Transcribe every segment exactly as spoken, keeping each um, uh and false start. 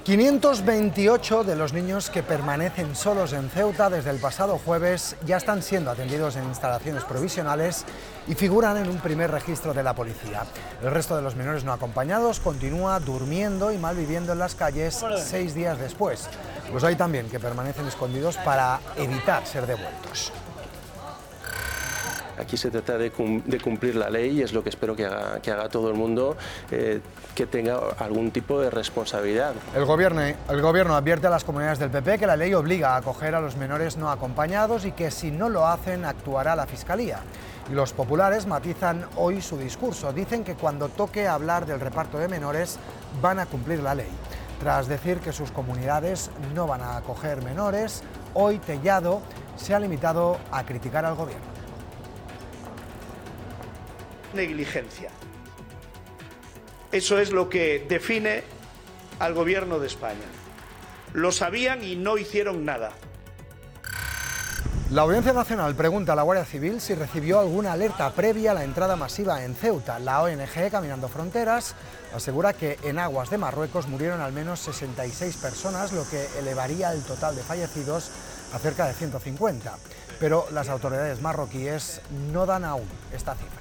quinientos veintiocho de los niños que permanecen solos en Ceuta desde el pasado jueves ya están siendo atendidos en instalaciones provisionales y figuran en un primer registro de la policía. El resto de los menores no acompañados continúa durmiendo y malviviendo en las calles seis días después. Los hay también que permanecen escondidos para evitar ser devueltos. Aquí se trata de cumplir la ley y es lo que espero que haga, que haga todo el mundo, eh, que tenga algún tipo de responsabilidad. El gobierno, el gobierno advierte a las comunidades del P P que la ley obliga a acoger a los menores no acompañados y que si no lo hacen actuará la Fiscalía. Y los populares matizan hoy su discurso. Dicen que cuando toque hablar del reparto de menores van a cumplir la ley. Tras decir que sus comunidades no van a acoger menores, hoy Tellado se ha limitado a criticar al gobierno. Negligencia. Eso es lo que define al gobierno de España. Lo sabían y no hicieron nada. La Audiencia Nacional pregunta a la Guardia Civil si recibió alguna alerta previa a la entrada masiva en Ceuta. La O N G Caminando Fronteras asegura que en aguas de Marruecos murieron al menos sesenta y seis personas, lo que elevaría el total de fallecidos a cerca de ciento cincuenta. Pero las autoridades marroquíes no dan aún esta cifra.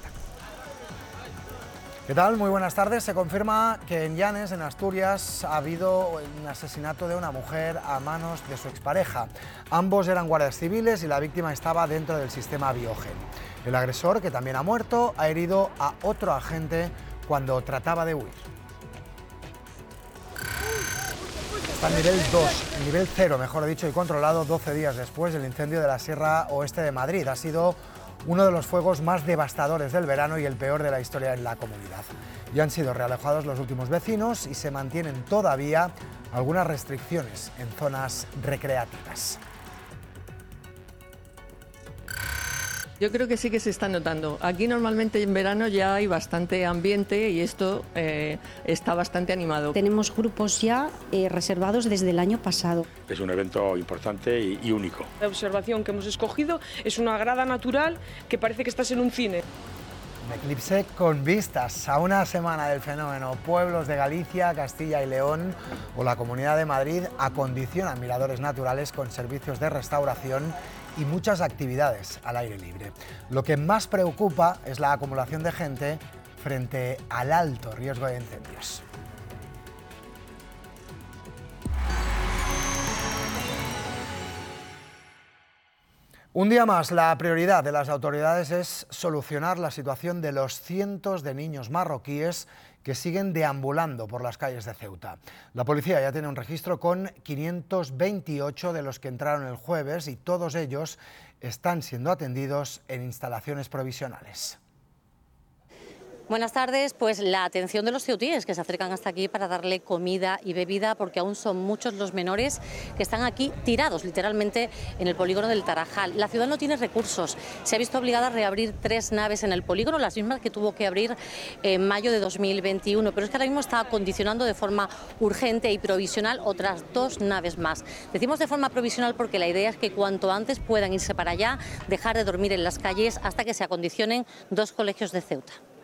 ¿Qué tal? Muy buenas tardes. Se confirma que en Llanes, en Asturias, ha habido un asesinato de una mujer a manos de su expareja. Ambos eran guardias civiles y la víctima estaba dentro del sistema Biogen. El agresor, que también ha muerto, ha herido a otro agente cuando trataba de huir. Está en nivel dos, nivel cero, mejor dicho, y controlado doce días después del incendio de la Sierra Oeste de Madrid. Ha sido uno de los fuegos más devastadores del verano y el peor de la historia en la comunidad. Ya han sido realojados los últimos vecinos y se mantienen todavía algunas restricciones en zonas recreativas. Yo creo que sí que se está notando. Aquí normalmente en verano ya hay bastante ambiente y esto eh, está bastante animado. Tenemos grupos ya eh, reservados desde el año pasado. Es un evento importante y, y único. La observación que hemos escogido es una grada natural que parece que estás en un cine. Un eclipse con vistas a una semana del fenómeno. Pueblos de Galicia, Castilla y León o la Comunidad de Madrid acondicionan miradores naturales con servicios de restauración y muchas actividades al aire libre. Lo que más preocupa es la acumulación de gente frente al alto riesgo de incendios. Un día más, la prioridad de las autoridades es solucionar la situación de los cientos de niños marroquíes que siguen deambulando por las calles de Ceuta. La policía ya tiene un registro con quinientos veintiocho de los que entraron el jueves y todos ellos están siendo atendidos en instalaciones provisionales. Buenas tardes. Pues la atención de los ceutíes que se acercan hasta aquí para darle comida y bebida, porque aún son muchos los menores que están aquí tirados literalmente en el polígono del Tarajal. La ciudad no tiene recursos, se ha visto obligada a reabrir tres naves en el polígono, las mismas que tuvo que abrir en mayo de dos mil veintiuno, pero es que ahora mismo está acondicionando de forma urgente y provisional otras dos naves más. Decimos de forma provisional porque la idea es que cuanto antes puedan irse para allá, dejar de dormir en las calles hasta que se acondicionen dos colegios de Ceuta.